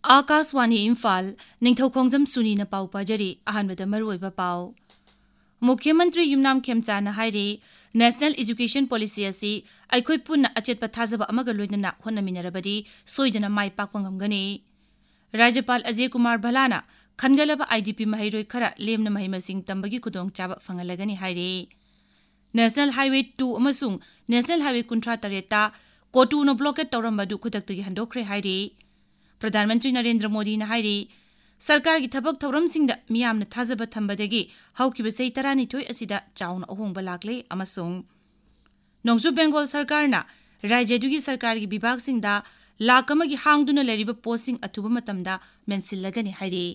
आकाशवाणी इम्फाल निंगथौखोंजम सुनीना पाउ पाजरी अहानबदा मरुओइबा पाउ मुख्यमंत्री युमनाम खेमचाना हाइरे नेशनल एजुकेशन पॉलिसी असी अखोइ पुन्ना अचेतपा थाजबा अमगा लोइनना होनमिनरबदी सोइदना माइ पाकपा ngamgani राज्यपाल अजय कुमार भलाना खनगलबा आईडीपी महिरोइ खरा लेमना महिमसिंग तंबगी खुदोंग चाबा फंगलगनी हाइरे national highway 2 अमसुंग national highway 38 कोटुनो blockade तौरंबदु खुदक्तगी हंदोखरे हाइरे प्रधानमंत्री नरेंद्र मोदी नाहाइरी सरकार की थबक थौरमसिंगदा मियामना थाजबा थंबदगी हौकिबा सही 12 असिदा चाउना अहोंगबा लाक्ले अमसुंग नोंगजु बेंगोल सरकारना राज्यदुगी सरकार की विभागसिंगदा लाख अमगी हांगदुना लेरिबा पोस्टिंग अथुबा मतमदा मेंसिल्लगनी हाइरी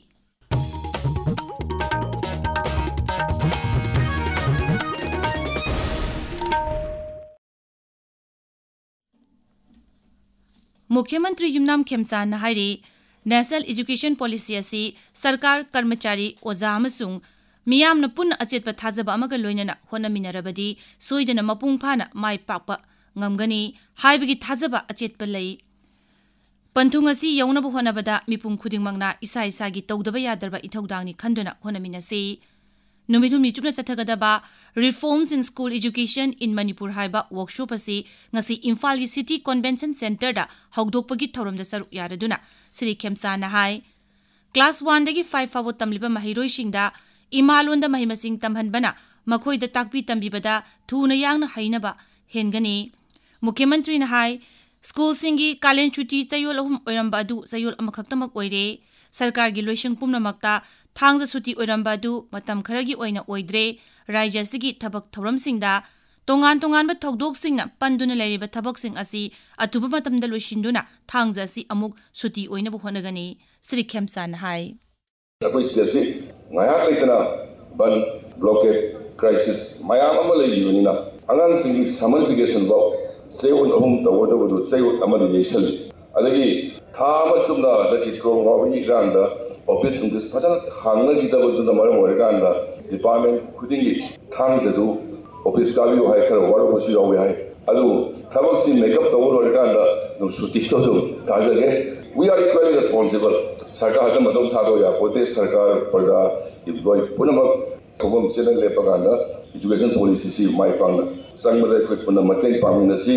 मुख्यमंत्री युमनाम खेमचान हाइरी नेशनल एजुकेशन पॉलिसी असी सरकार कर्मचारी ओजा अमसुंग मियामना पुन्ना अचेतपा थाजबा अमगा लोइनना होनमिनरबदी सोइदना मपुंग फाना माइ पाकपा ngamgani हाइबगी थाजबा अचेतपा लई पंथुंग असी यौनबा होनबदा मिपुंग खुदिंगमंगना इसा इसागी तौदबा यादरबा इथौदांगनी खंदुना होनमिनसे नुमिदुमि चुपना चथगदबा reforms in school education in Manipur हाइबा workshop असी ngasi इम्फाल की सिटी कन्वेंशन सेंटर दा हौदोकपगी थौरमदा सरुक यारदुना श्री खेमसाना हाई क्लास 1 दगी 5 फावो तमलिबा महिरोइसिंगदा इमालोंदा महिमसिंग तमहनबना मखोइदा ताकपी तंबिबदा थुना यांगना हाइनबा हेनगनी मुख्यमंत्री ना हाई स्कूल सिंगी कालेन छुट्टी चयोल अहुम ओइरंबा अदु चयोल अमखक्तमक ओइरे सरकार की लोइसिंग पुमनमक्ता थांगजा सुटी ओइरंबा अदु मतम खरगी ओइना ओइद्रे राज्य सिगी थबक थौरमसिंगदा तोंगान तोंगानबा थौदोकसिंगना पंदुना लेरिबा थबकसिंग असी अथुबा मतमदा लोइसिंदुना थांगजा असी अमुक सुटी ओइनबा होनगनी Shri खेमसान high अखोइ सिदसि ngaya leitana ban blockade crisis mayam ama leiyuniना angangsinggi summer vacation baw seon ahum tawodawadu seon amadi yeisali adagi thama chumna daki krong wawi ganda office ingis fajana thangna gidabadu na maram oreganda department khudingi thangjadu office kabi hai kar waro bosu yawi hai adu thabak si makeup tawor oreganda no suti to tajage we are equally responsible सरकार हतम मदम थादो या पोते सरकार प्रजा employee पुनमक सबम channel लेपगांदा education policy सी माइ पांगना संगमदे कोइ पुनम मतेंग पामिनसी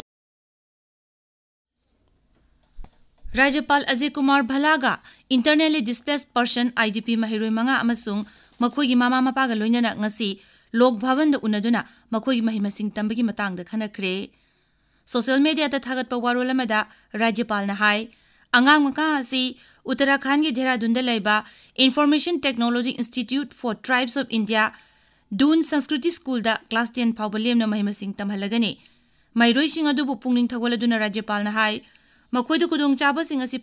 राज्यपाल Ajay Kumar भलागा internally displaced person IDP महिरोइ मंगा अमसुंग मखोइगी मामा मपागा लोइनना ngasi लोक भवन द उनदुना मखोइगी महिमसिंग तंबगी मतंगदा खनखरे सोशल मीडिया ता थागतपा वारोलमदा राज्यपाल ना हाई अंगांग मका असी उत्तराखंड की देहरादून लेबा information technology institute for tribes of India Doon संस्कृति स्कूल दा क्लास 10 फाउब लेमना महिमसिंग तमहलगनी महिरोइसिंग अदुबु पुंगनिंग थगोलदुना राज्यपाल ना हाई मखोइदु कुदोंग चाबसिंग असी